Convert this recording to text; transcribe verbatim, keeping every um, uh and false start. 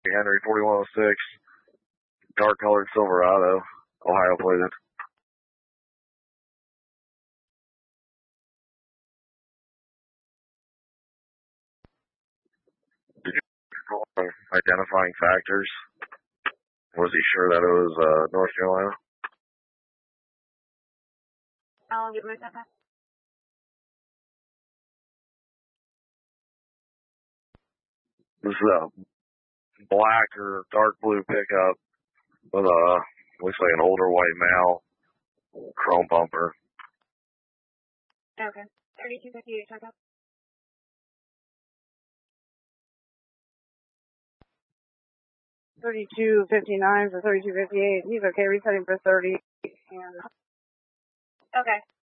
Henry, forty-one oh six, dark colored Silverado, Ohio plated. Did you call identifying factors? Was he sure that it was uh, North Carolina? I'll get my stuff back. This is a black or dark blue pickup with a, looks like an older white male, chrome bumper. Okay. thirty-two fifty-eight, check out. thirty-two fifty-nine for thirty-two fifty-eight. He's okay, resetting for thirty. And... Okay.